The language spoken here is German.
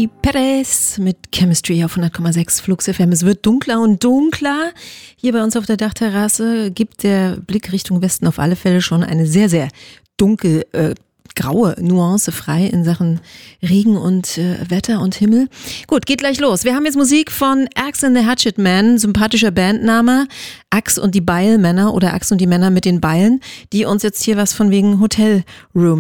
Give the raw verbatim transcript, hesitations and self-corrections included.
Jenny Perez mit Chemistry auf hundert Komma sechs Flux F M. Es wird dunkler und dunkler. Hier bei uns auf der Dachterrasse gibt der Blick Richtung Westen auf alle Fälle schon eine sehr, sehr dunkel äh, graue Nuance frei in Sachen Regen und äh, Wetter und Himmel. Gut, geht gleich los. Wir haben jetzt Musik von Axe and the Hatchet Man, sympathischer Bandname. Axe und die Beilmänner oder Axe und die Männer mit den Beilen, die uns jetzt hier was von wegen Hotel Room